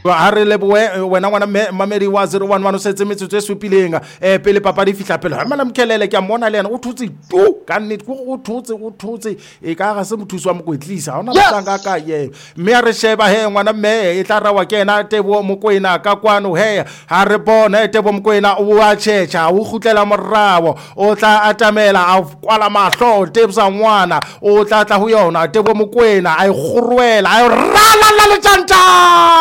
ha re leboe wena ngwana mamedi wa 011 o setse metsotso e supileng pele papa di fihla pele ha mala mkhelele ke a mona le yena o thutse tu ka nnete o thutse e ka ga se mothusi wa mokwetlisa ha ona tsanga ka ye mme a re sheba he ngwana mme e tla rawa ke ena Tebo Mokoena ka kwano he ha re bona Tebo Mokoena o a tshetsha o gutlela morao o tla atamela a kwala mahlo Tebsa ngwana o tla ho yona Tebo Mokoena a e gurwela a rala la le tjanta